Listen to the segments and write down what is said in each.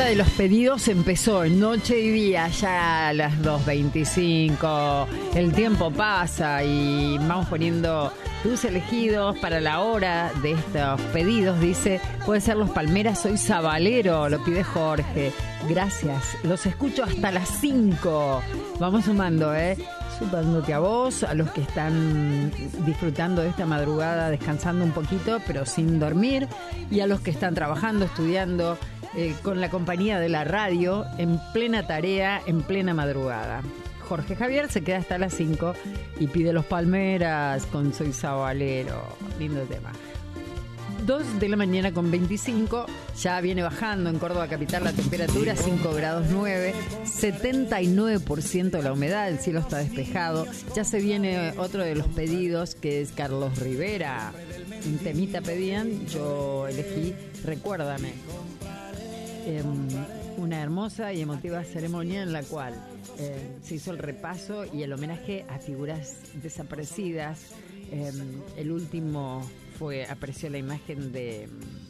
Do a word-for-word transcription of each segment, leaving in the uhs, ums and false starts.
de los pedidos empezó en noche y día, ya a las dos veinticinco. El tiempo pasa y vamos poniendo tus elegidos para la hora de estos pedidos. Dice, puede ser Los Palmeras, soy sabalero, lo pide Jorge. Gracias, los escucho hasta las cinco. Vamos sumando, ¿eh? Sumándote a vos, a los que están disfrutando de esta madrugada, descansando un poquito, pero sin dormir, y a los que están trabajando, estudiando, eh, con la compañía de la radio, en plena tarea, en plena madrugada. Jorge Javier se queda hasta las cinco y pide Los Palmeras con Soy Sabalero. Lindo tema. dos de la mañana con veinticinco, ya viene bajando en Córdoba capital la temperatura, cinco grados nueve, setenta y nueve por ciento la humedad, el cielo está despejado. Ya se viene otro de los pedidos, que es Carlos Rivera. Un temita pedían, yo elegí Recuérdame. Eh, una hermosa y emotiva ceremonia en la cual eh, se hizo el repaso y el homenaje a figuras desaparecidas. Eh, el último fue, apareció la imagen de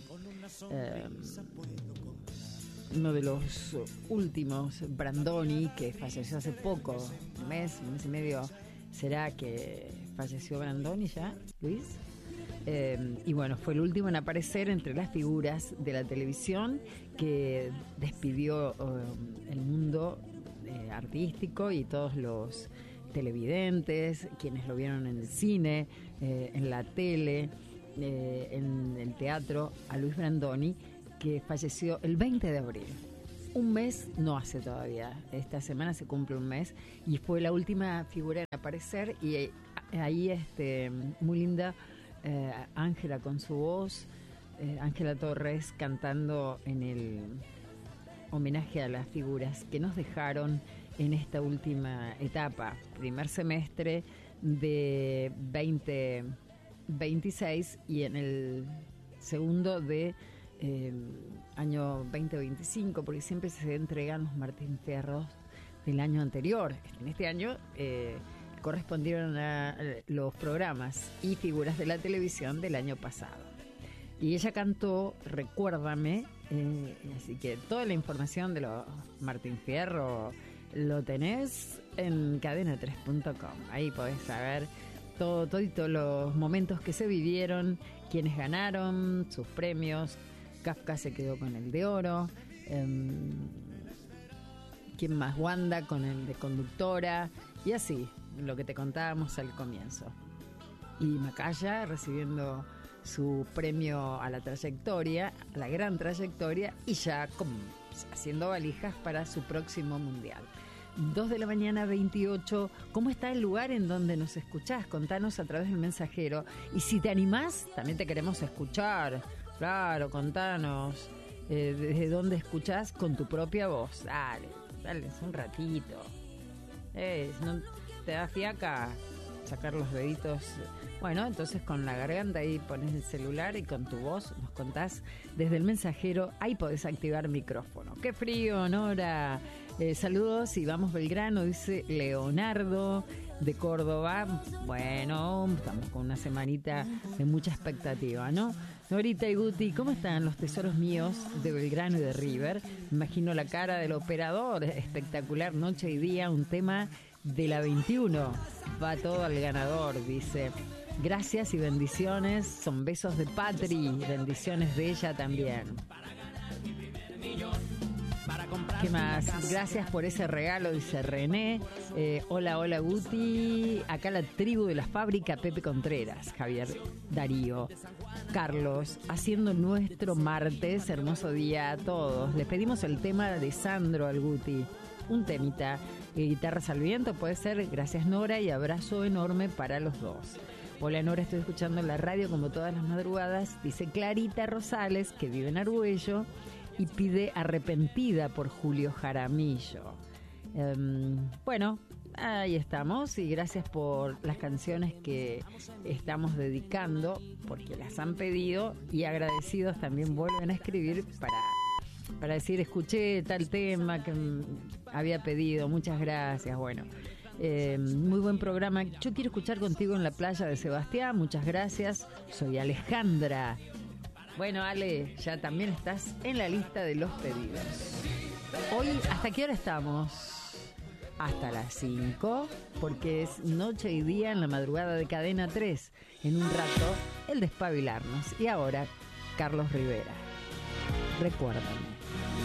eh, uno de los últimos, Brandoni, que falleció hace poco, un mes, un mes y medio será que falleció Brandoni ya, Luis. Eh, y bueno, fue el último en aparecer entre las figuras de la televisión que despidió eh, el mundo eh, artístico y todos los televidentes, quienes lo vieron en el cine, eh, en la tele, eh, en el teatro, a Luis Brandoni, que falleció el veinte de abril. Un mes no hace todavía, esta semana se cumple un mes, y fue la última figura en aparecer, y ahí este, muy linda, eh, Ángela con su voz, eh, Ángela Torres cantando en el homenaje a las figuras que nos dejaron en esta última etapa, primer semestre de veinte veintiséis y en el segundo de eh, año veinte veinticinco, porque siempre se entregan los Martín Fierros del año anterior. En este año eh, correspondieron a los programas y figuras de la televisión del año pasado. Y ella cantó Recuérdame, eh, así que toda la información de los Martín Fierro lo tenés en cadena tres punto com. Ahí podés saber todo, todo y todos los momentos que se vivieron, quienes ganaron sus premios. Kafka se quedó con el de oro. Eh, ¿Quién más? Wanda con el de conductora. Y así, lo que te contábamos al comienzo. Y Macaya recibiendo su premio a la trayectoria, a la gran trayectoria, y ya con, haciendo valijas para su próximo mundial. dos de la mañana, veintiocho. ¿Cómo está el lugar en donde nos escuchás? Contanos a través del mensajero. Y si te animás, también te queremos escuchar. Claro, contanos eh, desde dónde escuchás con tu propia voz. Dale, dale, un ratito. Eh, no te da fiaca sacar los deditos. Bueno, entonces con la garganta ahí pones el celular y con tu voz nos contás desde el mensajero. Ahí podés activar micrófono. ¡Qué frío, Nora! Eh, saludos y vamos Belgrano, dice Leonardo de Córdoba. Bueno, estamos con una semanita de mucha expectativa, ¿no? Norita y Guti, ¿cómo están los tesoros míos de Belgrano y de River? Me imagino la cara del operador, espectacular, noche y día, un tema de la veintiuno. Va todo al ganador, dice. Gracias y bendiciones, son besos de Patri, bendiciones de ella también. ¿Qué más? Gracias por ese regalo, dice René. Eh, hola, hola Guti. Acá la tribu de la fábrica, Pepe Contreras, Javier, Darío, Carlos, haciendo nuestro martes, hermoso día a todos. Les pedimos el tema de Sandro al Guti, un temita, eh, guitarras al viento, puede ser. Gracias Nora y abrazo enorme para los dos. Hola Nora, estoy escuchando la radio como todas las madrugadas, dice Clarita Rosales, que vive en Argüello, y pide Arrepentida por Julio Jaramillo. Um, bueno, ahí estamos y gracias por las canciones que estamos dedicando, porque las han pedido, y agradecidos también vuelven a escribir para, para decir, escuché tal tema que había pedido, muchas gracias. Bueno, eh, muy buen programa. Yo quiero escuchar contigo en la playa de Sebastián, muchas gracias. Soy Alejandra. Bueno, Ale, ya también estás en la lista de los pedidos. Hoy, ¿hasta qué hora estamos? Hasta las cinco, porque es noche y día en la madrugada de Cadena tres. En un rato, el despabilarnos. Y ahora, Carlos Rivera. Recuérdame.